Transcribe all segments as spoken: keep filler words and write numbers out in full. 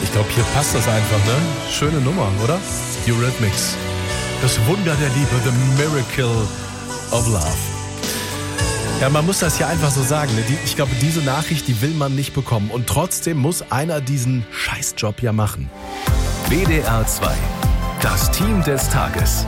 Ich glaube, hier passt das einfach, ne? Schöne Nummer, oder? Eurythmics. Das Wunder der Liebe, the miracle of love. Ja, man muss das ja einfach so sagen. Ne? Die, ich glaube, diese Nachricht, die will man nicht bekommen. Und trotzdem muss einer diesen Scheißjob ja machen. W D R zwei. Das Team des Tages.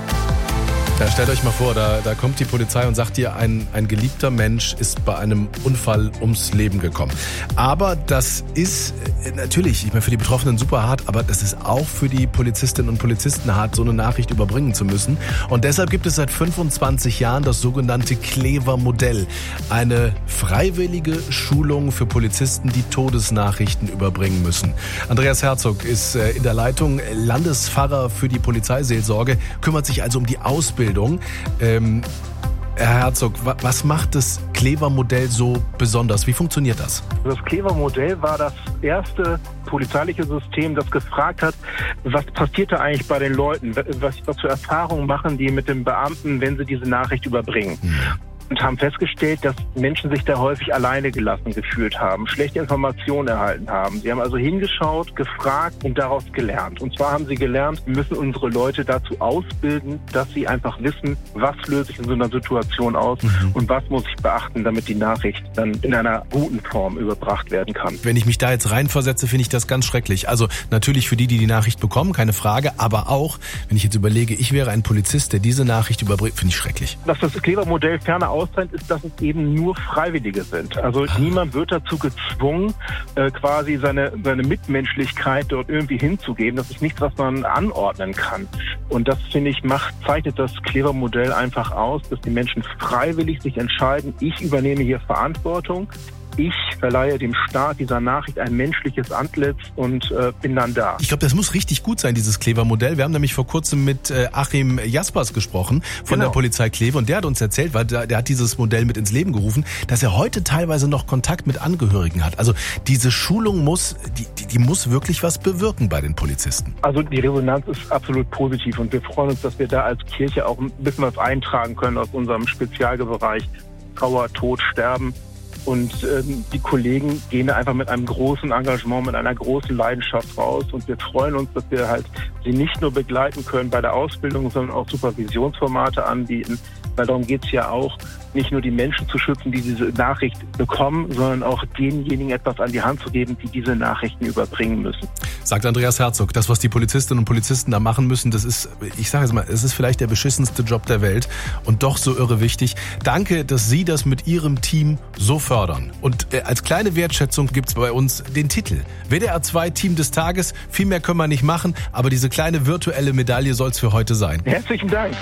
Ja, stellt euch mal vor, da, da kommt die Polizei und sagt dir, ein, ein geliebter Mensch ist bei einem Unfall ums Leben gekommen. Aber das ist natürlich, ich meine, für die Betroffenen super hart, aber das ist auch für die Polizistinnen und Polizisten hart, so eine Nachricht überbringen zu müssen. Und deshalb gibt es seit fünfundzwanzig Jahren das sogenannte Clever-Modell. Eine freiwillige Schulung für Polizisten, die Todesnachrichten überbringen müssen. Andreas Herzog ist in der Leitung, Landespfarrer für die Polizeiseelsorge, kümmert sich also um die Ausbildung. Ähm, Herr Herzog, was macht das Clever-Modell so besonders? Wie funktioniert das? Das Clever-Modell war das erste polizeiliche System, das gefragt hat, was passiert da eigentlich bei den Leuten? Was, was für Erfahrungen machen die mit den Beamten, wenn sie diese Nachricht überbringen? Hm. Und haben festgestellt, dass Menschen sich da häufig alleine gelassen gefühlt haben, schlechte Informationen erhalten haben. Sie haben also hingeschaut, gefragt und daraus gelernt. Und zwar haben sie gelernt, wir müssen unsere Leute dazu ausbilden, dass sie einfach wissen, was löse ich in so einer Situation aus mhm. und was muss ich beachten, damit die Nachricht dann in einer guten Form überbracht werden kann. Wenn ich mich da jetzt reinversetze, finde ich das ganz schrecklich. Also natürlich für die, die die Nachricht bekommen, keine Frage, aber auch, wenn ich jetzt überlege, ich wäre ein Polizist, der diese Nachricht überbringt, finde ich schrecklich. Dass das Clever-Modell ferner aus ist, dass es eben nur Freiwillige sind. Also ah. niemand wird dazu gezwungen, äh, quasi seine, seine Mitmenschlichkeit dort irgendwie hinzugeben. Das ist nichts, was man anordnen kann. Und das, finde ich, macht, zeichnet das Clever-Modell einfach aus, dass die Menschen freiwillig sich entscheiden, ich übernehme hier Verantwortung. Ich verleihe dem Staat dieser Nachricht ein menschliches Antlitz und äh, bin dann da. Ich glaube, das muss richtig gut sein, dieses Clever-Modell. Wir haben nämlich vor kurzem mit äh, Achim Jaspers gesprochen von genau. der Polizei Kleve und der hat uns erzählt, weil der, der hat dieses Modell mit ins Leben gerufen, dass er heute teilweise noch Kontakt mit Angehörigen hat. Also diese Schulung muss, die, die, die muss wirklich was bewirken bei den Polizisten. Also die Resonanz ist absolut positiv und wir freuen uns, dass wir da als Kirche auch ein bisschen was eintragen können aus unserem Spezialbereich Trauer, Tod, Sterben. Und ähm, die Kollegen gehen da einfach mit einem großen Engagement, mit einer großen Leidenschaft raus. Und wir freuen uns, dass wir halt sie nicht nur begleiten können bei der Ausbildung, sondern auch Supervisionsformate anbieten. Weil darum geht es ja auch, nicht nur die Menschen zu schützen, die diese Nachricht bekommen, sondern auch denjenigen etwas an die Hand zu geben, die diese Nachrichten überbringen müssen. Sagt Andreas Herzog, das, was die Polizistinnen und Polizisten da machen müssen, das ist, ich sage es mal, es ist vielleicht der beschissenste Job der Welt und doch so irre wichtig. Danke, dass Sie das mit Ihrem Team so fördern. Und äh, als kleine Wertschätzung gibt's bei uns den Titel W D R zwei Team des Tages. Viel mehr können wir nicht machen, aber diese kleine virtuelle Medaille soll's für heute sein. Herzlichen Dank.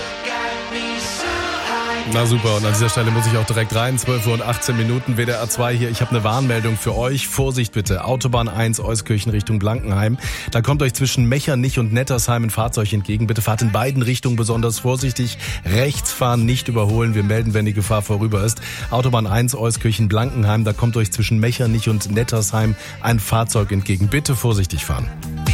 Na super, und an dieser Stelle muss ich auch direkt rein. zwölf Uhr und achtzehn Minuten, W D R zwei hier. Ich habe eine Warnmeldung für euch. Vorsicht bitte, Autobahn eins, Euskirchen Richtung Blankenheim. Da kommt euch zwischen Mechernich und Nettersheim ein Fahrzeug entgegen. Bitte fahrt in beiden Richtungen besonders vorsichtig. Rechts fahren, nicht überholen. Wir melden, wenn die Gefahr vorüber ist. Autobahn eins, Euskirchen Blankenheim. Da kommt euch zwischen Mechernich und Nettersheim ein Fahrzeug entgegen. Bitte vorsichtig fahren.